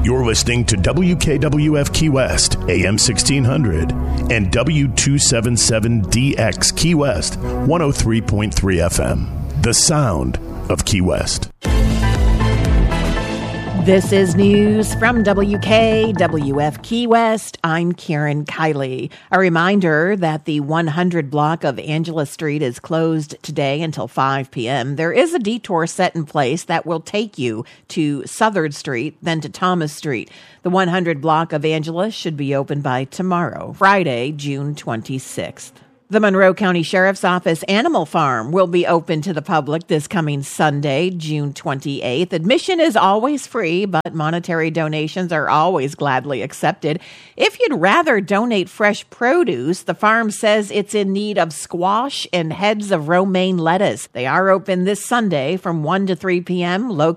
You're listening to WKWF Key West, AM 1600, and W277DX Key West, 103.3 FM. The sound of Key West. This is news from WKWF Key West. I'm Karen Kiley. A reminder that the 100 block of Angela Street is closed today until 5 p.m. There is a detour set in place that will take you to Southern Street, then to Thomas Street. The 100 block of Angela should be open by tomorrow, Friday, June 26th. The Monroe County Sheriff's Office Animal Farm will be open to the public this coming Sunday, June 28th. Admission is always free, but monetary donations are always gladly accepted. If you'd rather donate fresh produce, the farm says it's in need of squash and heads of romaine lettuce. They are open this Sunday from 1 to 3 p.m., located